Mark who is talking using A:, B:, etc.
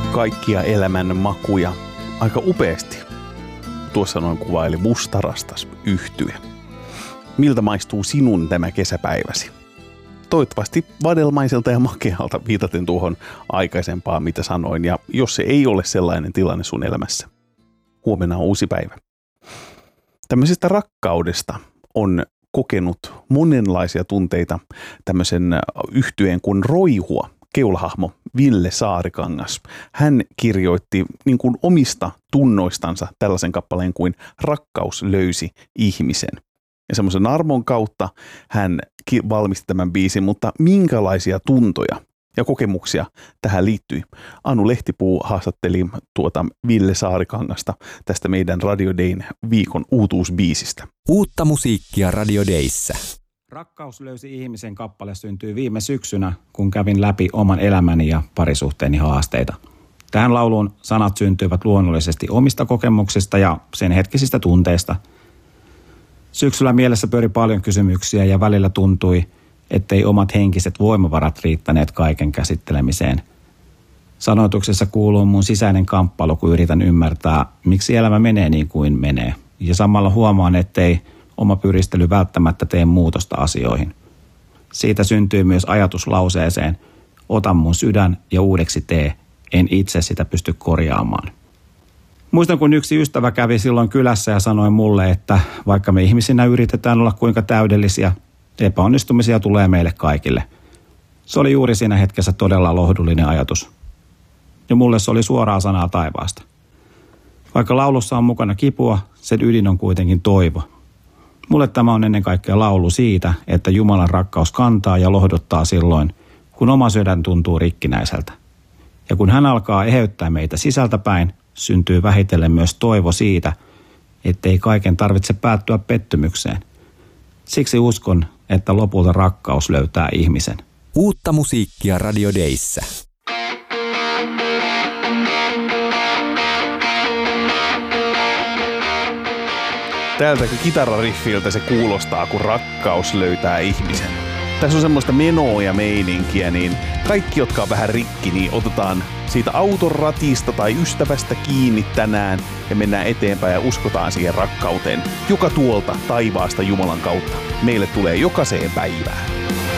A: kaikkia elämän makuja aika upeasti. Tuossa noin kuvaili Mustarastas -yhtye. Miltä maistuu sinun tämä kesäpäiväsi? Toivottavasti vadelmaiselta ja makealta, viitaten tuohon aikaisempaan, mitä sanoin. Ja jos se ei ole sellainen tilanne sun elämässä, huomenna on uusi päivä. Tämmöisestä rakkaudesta on kokenut monenlaisia tunteita tämmöisen yhtyeen kuin Roihua keulahahmo Ville Saarikangas. Hän kirjoitti niin kuin omista tunnoistansa tällaisen kappaleen kuin Rakkaus löysi ihmisen. Ja semmoisen armon kautta hän valmisti tämän biisin, mutta minkälaisia tuntoja ja kokemuksia tähän liittyi? Anu Lehtipuu haastatteli Ville Saarikangasta tästä meidän Radio Dayn viikon uutuusbiisistä.
B: Uutta musiikkia Radio Dayssä.
C: Rakkaus löysi ihmisen kappale syntyi viime syksynä, kun kävin läpi oman elämäni ja parisuhteeni haasteita. Tähän lauluun sanat syntyivät luonnollisesti omista kokemuksista ja sen hetkisistä tunteista. Syksyllä mielessä pyöri paljon kysymyksiä ja välillä tuntui, ettei omat henkiset voimavarat riittäneet kaiken käsittelemiseen. Sanoituksessa kuuluu mun sisäinen kamppailu, kun yritän ymmärtää, miksi elämä menee niin kuin menee. Ja samalla huomaan, ettei oma pyristely välttämättä tee muutosta asioihin. Siitä syntyy myös ajatus lauseeseen, ota mun sydän ja uudeksi tee, en itse sitä pysty korjaamaan. Muistan, kun yksi ystävä kävi silloin kylässä ja sanoi mulle, että vaikka me ihmisinä yritetään olla kuinka täydellisiä, epäonnistumisia tulee meille kaikille. Se oli juuri siinä hetkessä todella lohdullinen ajatus. Ja mulle se oli suoraa sanaa taivaasta. Vaikka laulussa on mukana kipua, sen ydin on kuitenkin toivo. Mulle tämä on ennen kaikkea laulu siitä, että Jumalan rakkaus kantaa ja lohduttaa silloin, kun oma sydän tuntuu rikkinäiseltä. Ja kun hän alkaa eheyttää meitä sisältäpäin, syntyy vähitellen myös toivo siitä, ettei kaiken tarvitse päättyä pettymykseen. Siksi uskon, että lopulta rakkaus löytää ihmisen.
B: Uutta musiikkia Radio Dayssä.
A: Tältä kitarariffiltä se kuulostaa, kun rakkaus löytää ihmisen. Tässä on semmoista menoa ja meininkiä, niin kaikki, jotka on vähän rikki, niin otetaan siitä auton ratista tai ystävästä kiinni tänään ja mennään eteenpäin ja uskotaan siihen rakkauteen, joka tuolta taivaasta Jumalan kautta meille tulee jokaiseen päivään.